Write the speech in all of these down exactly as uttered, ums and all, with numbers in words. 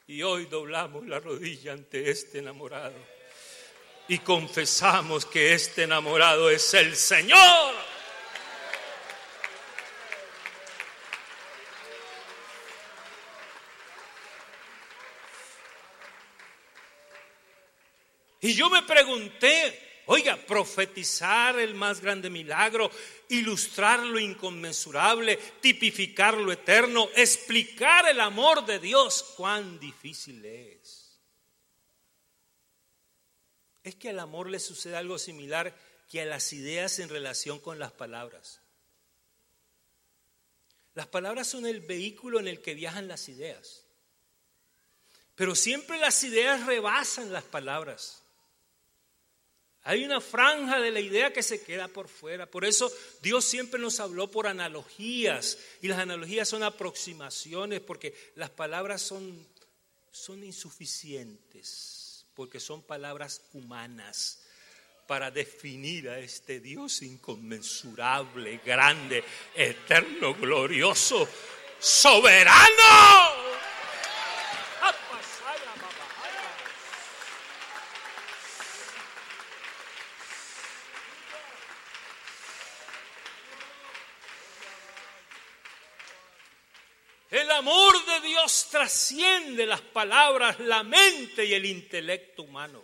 Y hoy doblamos la rodilla ante este enamorado y confesamos que este enamorado es el Señor. Y yo me pregunté, oiga, profetizar el más grande milagro, ilustrar lo inconmensurable, tipificar lo eterno, explicar el amor de Dios, cuán difícil es. Es que al amor le sucede algo similar que a las ideas en relación con las palabras. Las palabras son el vehículo en el que viajan las ideas, pero siempre las ideas rebasan las palabras. Hay una franja de la idea que se queda por fuera. Por eso Dios siempre nos habló por analogías. Y las analogías son aproximaciones, porque las palabras son, son insuficientes, porque son palabras humanas para definir a este Dios inconmensurable, grande, eterno, glorioso, soberano. El amor de Dios trasciende las palabras, la mente y el intelecto humano.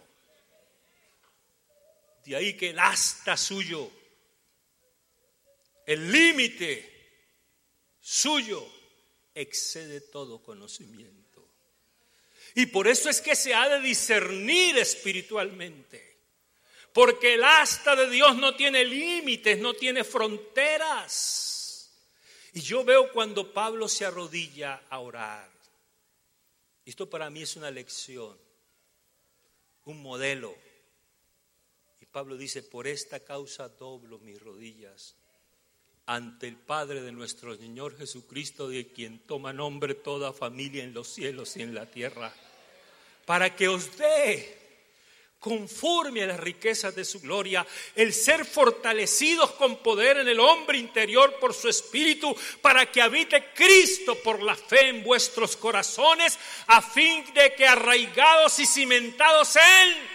De ahí que el asta suyo, el límite suyo, excede todo conocimiento. Y por eso es que se ha de discernir espiritualmente. Porque el asta de Dios no tiene límites, no tiene fronteras. Y yo veo cuando Pablo se arrodilla a orar. Esto para mí es una lección, un modelo. Y Pablo dice, por esta causa doblo mis rodillas ante el Padre de nuestro Señor Jesucristo, de quien toma nombre toda familia en los cielos y en la tierra, para que os dé, conforme a las riquezas de su gloria, el ser fortalecidos con poder en el hombre interior por su espíritu, para que habite Cristo por la fe en vuestros corazones, a fin de que arraigados y cimentados en Él,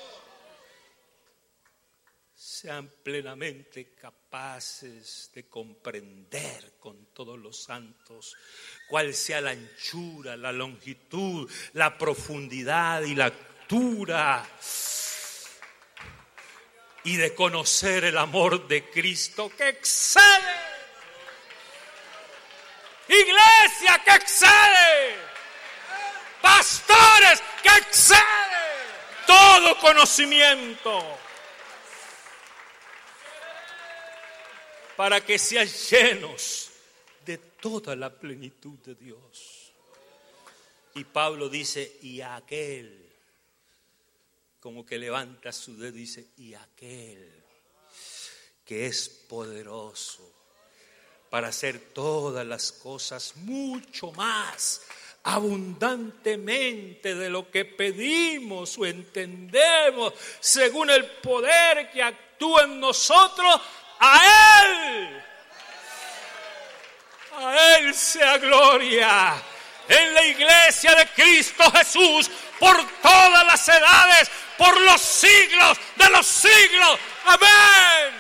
sean plenamente capaces de comprender con todos los santos cuál sea la anchura, la longitud, la profundidad y la altura, y de conocer el amor de Cristo que excede, iglesia que excede, pastores que excede todo conocimiento, para que sean llenos de toda la plenitud de Dios. Y Pablo dice, y aquel, como que levanta su dedo y dice, y aquel que es poderoso para hacer todas las cosas mucho más abundantemente de lo que pedimos o entendemos, según el poder que actúa en nosotros, a Él, a Él sea gloria en la iglesia de Cristo Jesús por todas las edades, por los siglos de los siglos. Amén.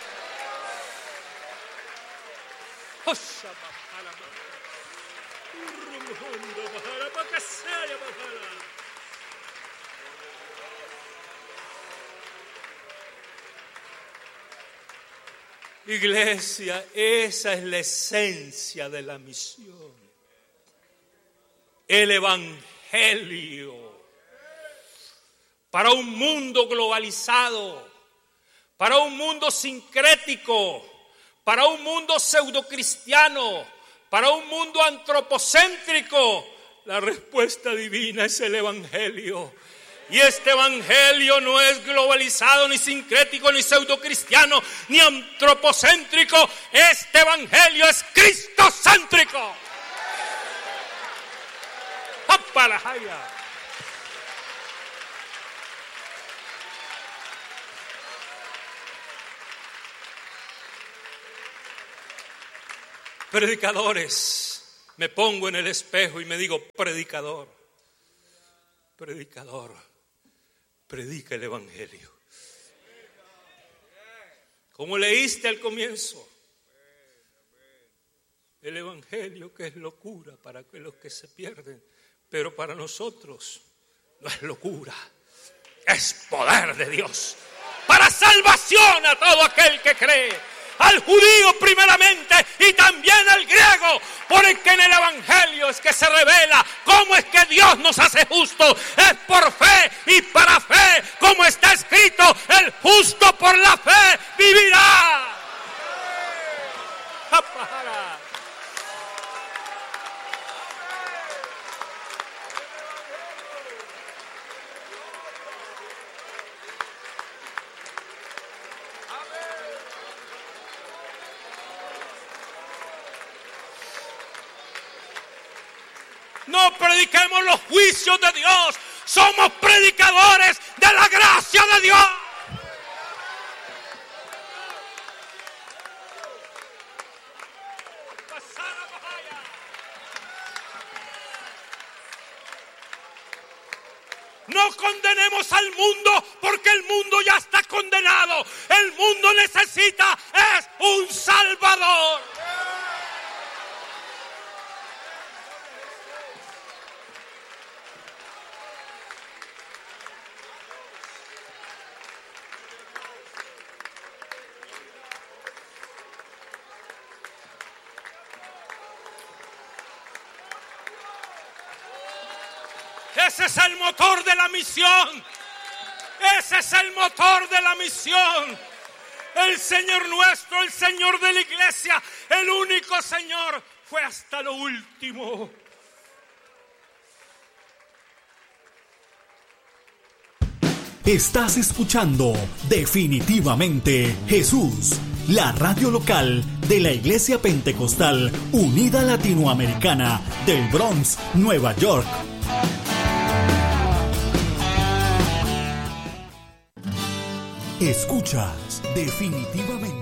Iglesia, esa es la esencia de la misión. El evangelio para un mundo globalizado, para un mundo sincrético, para un mundo pseudocristiano, para un mundo antropocéntrico. La respuesta divina es el evangelio. Y este evangelio no es globalizado, ni sincrético, ni pseudocristiano, ni antropocéntrico. Este evangelio es cristocéntrico. ¡Apalajaya! Predicadores, me pongo en el espejo y me digo, predicador, predicador, predica el evangelio. Como leíste al comienzo, el evangelio que es locura para los que se pierden, pero para nosotros no es locura, es poder de Dios para salvación a todo aquel que cree, al judío primeramente y también al griego, porque en el evangelio es que se revela cómo es que Dios nos hace justos. Es por fe y para fe, como está escrito: el justo por la fe vivirá. No prediquemos los juicios de Dios, somos predicadores de la gracia de Dios. No condenemos al mundo, porque el mundo ya está condenado. El mundo necesita es un Salvador. Ese es el motor de la misión. Ese es el motor de la misión. El Señor nuestro, el Señor de la iglesia, el único Señor, fue hasta lo último. Estás escuchando Definitivamente Jesús, la radio local de la Iglesia Pentecostal Unida Latinoamericana del Bronx, Nueva York. Escuchas Definitivamente.